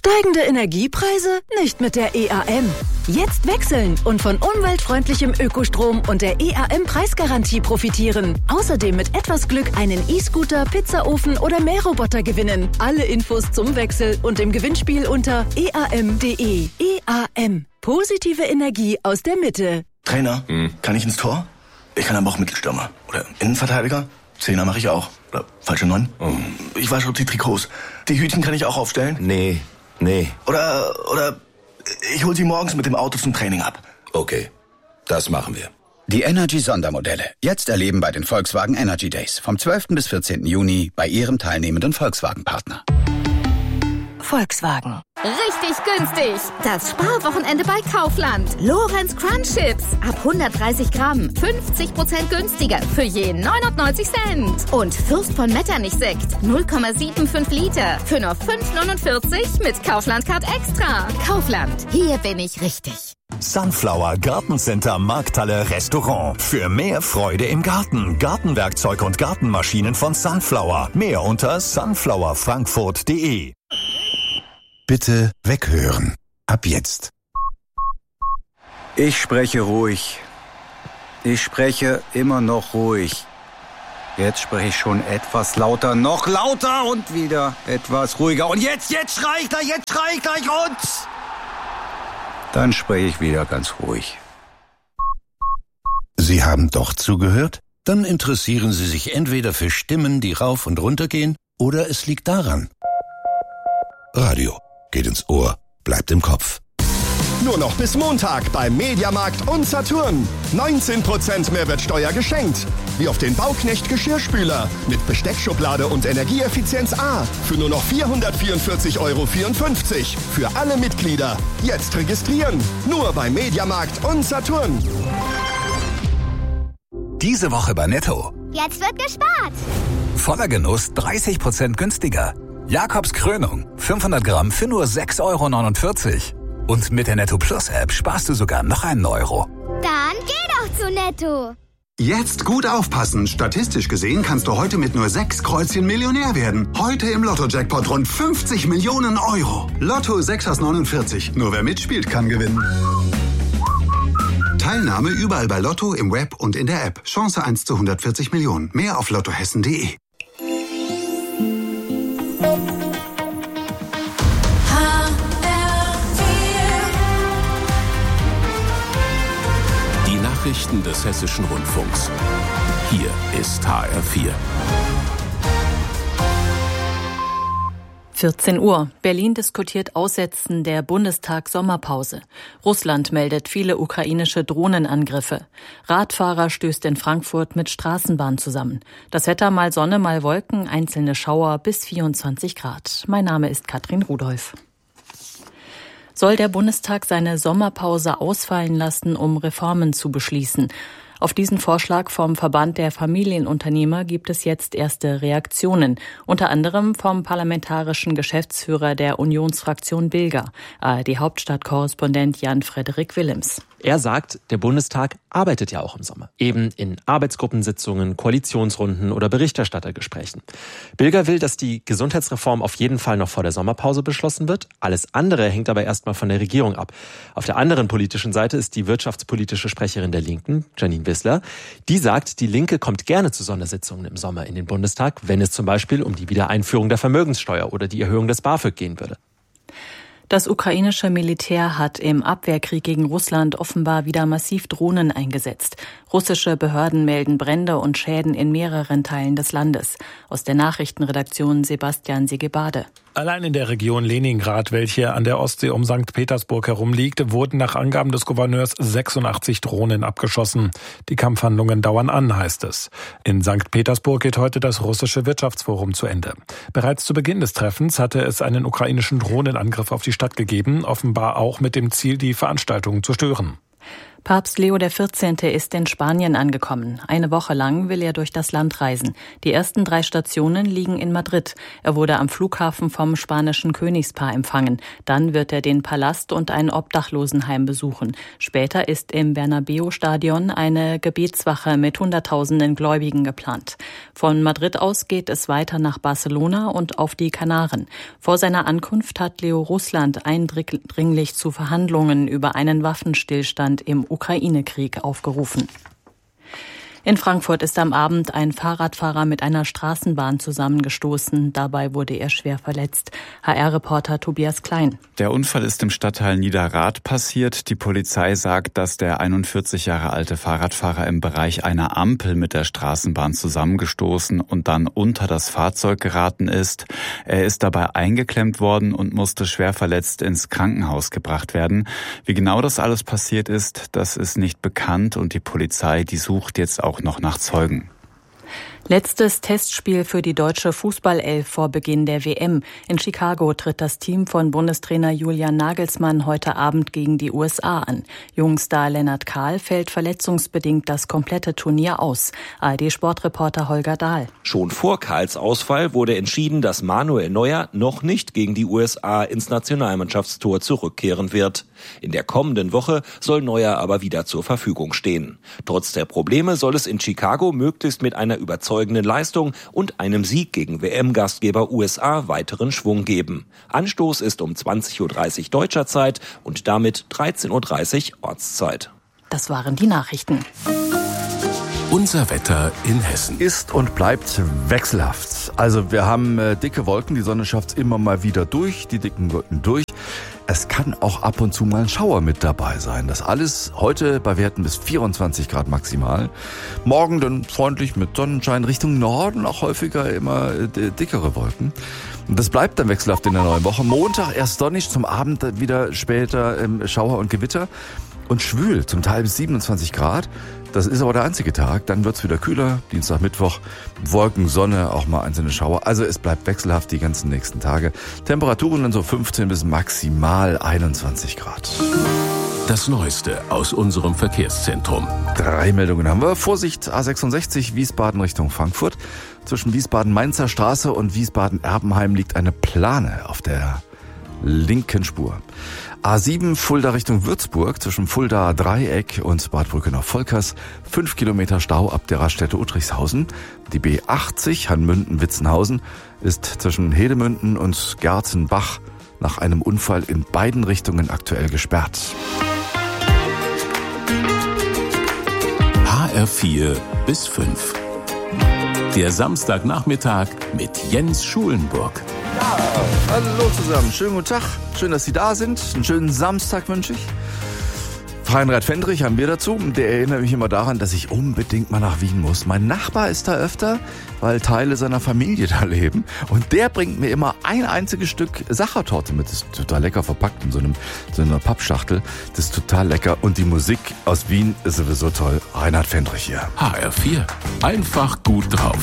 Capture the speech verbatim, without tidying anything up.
Steigende Energiepreise? Nicht mit der E A M. Jetzt wechseln und von umweltfreundlichem Ökostrom und der E A M-Preisgarantie profitieren. Außerdem mit etwas Glück einen E-Scooter, Pizzaofen oder Mähroboter gewinnen. Alle Infos zum Wechsel und im Gewinnspiel unter e a m punkt d e. E A M. Positive Energie aus der Mitte. Trainer, hm. kann ich ins Tor? Ich kann aber auch Mittelstürmer. Oder Innenverteidiger. Zehner mache ich auch. Oder falsche Neun. Oh. Ich wasche die Trikots. Die Hütchen kann ich auch aufstellen? Nee, nee. Oder, oder ich hol sie morgens mit dem Auto zum Training ab. Okay, das machen wir. Die Energy-Sondermodelle. Jetzt erleben bei den Volkswagen Energy Days. Vom zwölften bis vierzehnten Juni bei Ihrem teilnehmenden Volkswagen-Partner. Volkswagen. Richtig günstig. Das Sparwochenende bei Kaufland. Lorenz Crunch Chips. Ab hundertdreißig Gramm. fünfzig Prozent günstiger. Für je neunundneunzig Cent. Und Fürst von Metternich Sekt. null Komma fünfundsiebzig Liter. Für nur fünf neunundvierzig mit Kaufland Card Extra. Kaufland. Hier bin ich richtig. Sunflower Gartencenter Markthalle Restaurant. Für mehr Freude im Garten. Gartenwerkzeug und Gartenmaschinen von Sunflower. Mehr unter sunflower frankfurt punkt de. Bitte weghören. Ab jetzt. Ich spreche ruhig. Ich spreche immer noch ruhig. Jetzt spreche ich schon etwas lauter, noch lauter und wieder etwas ruhiger. Und jetzt, jetzt schrei ich gleich, jetzt schrei ich gleich und... Dann spreche ich wieder ganz ruhig. Sie haben doch zugehört? Dann interessieren Sie sich entweder für Stimmen, die rauf und runter gehen, oder es liegt daran. Radio geht ins Ohr, bleibt im Kopf. Nur noch bis Montag beim Mediamarkt und Saturn. neunzehn Prozent Mehrwertsteuer geschenkt. Wie auf den Bauknecht Geschirrspüler mit Besteckschublade und Energieeffizienz A für nur noch vierhundertvierundvierzig Euro vierundfünfzig. Für alle Mitglieder. Jetzt registrieren. Nur beim Mediamarkt und Saturn. Diese Woche bei Netto. Jetzt wird gespart. Voller Genuss dreißig Prozent günstiger. Jakobs Krönung, fünfhundert Gramm für nur sechs Euro neunundvierzig. Und mit der Netto Plus App sparst du sogar noch einen Euro. Dann geh doch zu Netto. Jetzt gut aufpassen. Statistisch gesehen kannst du heute mit nur sechs Kreuzchen Millionär werden. Heute im Lotto-Jackpot rund fünfzig Millionen Euro. Lotto sechs aus neunundvierzig. Nur wer mitspielt, kann gewinnen. Teilnahme überall bei Lotto, im Web und in der App. Chance eins zu hundertvierzig Millionen. Mehr auf lottohessen punkt de. Nachrichten des Hessischen Rundfunks. Hier ist H R vier. vierzehn Uhr. Berlin diskutiert Aussetzen der Bundestag-Sommerpause. Russland meldet viele ukrainische Drohnenangriffe. Radfahrer stößt in Frankfurt mit Straßenbahn zusammen. Das Wetter mal Sonne, mal Wolken, einzelne Schauer bis vierundzwanzig Grad. Mein Name ist Katrin Rudolph. Soll der Bundestag seine Sommerpause ausfallen lassen, um Reformen zu beschließen? Auf diesen Vorschlag vom Verband der Familienunternehmer gibt es jetzt erste Reaktionen, unter anderem vom parlamentarischen Geschäftsführer der Unionsfraktion Bilger, A R D-Hauptstadtkorrespondent Jan-Frederik Willems. Er sagt, der Bundestag arbeitet ja auch im Sommer. Eben in Arbeitsgruppensitzungen, Koalitionsrunden oder Berichterstattergesprächen. Bilger will, dass die Gesundheitsreform auf jeden Fall noch vor der Sommerpause beschlossen wird. Alles andere hängt aber erstmal von der Regierung ab. Auf der anderen politischen Seite ist die wirtschaftspolitische Sprecherin der Linken, Janine Wissler. Die sagt, die Linke kommt gerne zu Sondersitzungen im Sommer in den Bundestag, wenn es zum Beispiel um die Wiedereinführung der Vermögenssteuer oder die Erhöhung des BAföG gehen würde. Das ukrainische Militär hat im Abwehrkrieg gegen Russland offenbar wieder massiv Drohnen eingesetzt. Russische Behörden melden Brände und Schäden in mehreren Teilen des Landes. Aus der Nachrichtenredaktion Sebastian Sigebade. Allein in der Region Leningrad, welche an der Ostsee um Sankt Petersburg herumliegt, wurden nach Angaben des Gouverneurs sechsundachtzig Drohnen abgeschossen. Die Kampfhandlungen dauern an, heißt es. In Sankt Petersburg geht heute das russische Wirtschaftsforum zu Ende. Bereits zu Beginn des Treffens hatte es einen ukrainischen Drohnenangriff auf die Stadt gegeben, offenbar auch mit dem Ziel, die Veranstaltung zu stören. Papst Leo der vierzehnte ist in Spanien angekommen. Eine Woche lang will er durch das Land reisen. Die ersten drei Stationen liegen in Madrid. Er wurde am Flughafen vom spanischen Königspaar empfangen. Dann wird er den Palast und ein Obdachlosenheim besuchen. Später ist im Bernabeu-Stadion eine Gebetswache mit Hunderttausenden Gläubigen geplant. Von Madrid aus geht es weiter nach Barcelona und auf die Kanaren. Vor seiner Ankunft hat Leo Russland eindringlich zu Verhandlungen über einen Waffenstillstand im Ukraine-Krieg aufgerufen. In Frankfurt ist am Abend ein Fahrradfahrer mit einer Straßenbahn zusammengestoßen. Dabei wurde er schwer verletzt. H R-Reporter Tobias Klein. Der Unfall ist im Stadtteil Niederrad passiert. Die Polizei sagt, dass der einundvierzig Jahre alte Fahrradfahrer im Bereich einer Ampel mit der Straßenbahn zusammengestoßen und dann unter das Fahrzeug geraten ist. Er ist dabei eingeklemmt worden und musste schwer verletzt ins Krankenhaus gebracht werden. Wie genau das alles passiert ist, das ist nicht bekannt und die Polizei, die sucht jetzt auch auch noch nach Zeugen. Letztes Testspiel für die deutsche Fußballelf vor Beginn der W M. In Chicago tritt das Team von Bundestrainer Julian Nagelsmann heute Abend gegen die U S A an. Jungstar Lennart Kahl fällt verletzungsbedingt das komplette Turnier aus. A R D-Sportreporter Holger Dahl. Schon vor Kahls Ausfall wurde entschieden, dass Manuel Neuer noch nicht gegen die U S A ins Nationalmannschaftstor zurückkehren wird. In der kommenden Woche soll Neuer aber wieder zur Verfügung stehen. Trotz der Probleme soll es in Chicago möglichst mit einer überzeugenden Leistung und einem Sieg gegen W M-Gastgeber U S A weiteren Schwung geben. Anstoß ist um zwanzig Uhr dreißig deutscher Zeit und damit dreizehn Uhr dreißig Ortszeit. Das waren die Nachrichten. Unser Wetter in Hessen ist und bleibt wechselhaft. Also wir haben äh, dicke Wolken, die Sonne schafft immer mal wieder durch, die dicken Wolken durch. Es kann auch ab und zu mal ein Schauer mit dabei sein. Das alles heute bei Werten bis vierundzwanzig Grad maximal. Morgen dann freundlich mit Sonnenschein, Richtung Norden auch häufiger immer äh, dickere Wolken. Und das bleibt dann wechselhaft in der neuen Woche. Montag erst sonnig, zum Abend wieder später ähm, Schauer und Gewitter. Und schwül, zum Teil bis siebenundzwanzig Grad. Das ist aber der einzige Tag. Dann wird's wieder kühler. Dienstag, Mittwoch, Wolken, Sonne, auch mal einzelne Schauer. Also es bleibt wechselhaft die ganzen nächsten Tage. Temperaturen dann so fünfzehn bis maximal einundzwanzig Grad. Das Neueste aus unserem Verkehrszentrum. Drei Meldungen haben wir. Vorsicht, A sechsundsechzig, Wiesbaden Richtung Frankfurt. Zwischen Wiesbaden-Mainzer Straße und Wiesbaden-Erbenheim liegt eine Plane auf der linken Spur. A sieben Fulda Richtung Würzburg zwischen Fulda Dreieck und Bad Brückenau-Volkers. Fünf Kilometer Stau ab der Raststätte Uttrichshausen. Die B achtzig Hanmünden-Witzenhausen ist zwischen Hedemünden und Gerzenbach nach einem Unfall in beiden Richtungen aktuell gesperrt. H R vier bis fünf. Der Samstagnachmittag mit Jens Schulenburg. Ja, hallo zusammen, schönen guten Tag, schön, dass Sie da sind, einen schönen Samstag wünsche ich. Reinhard Fendrich haben wir dazu, der erinnert mich immer daran, dass ich unbedingt mal nach Wien muss. Mein Nachbar ist da öfter, weil Teile seiner Familie da leben und der bringt mir immer ein einziges Stück Sachertorte mit, das ist total lecker verpackt in so, einem, so einer Pappschachtel, das ist total lecker und die Musik aus Wien ist sowieso toll. Reinhard Fendrich hier. H R vier, einfach gut drauf.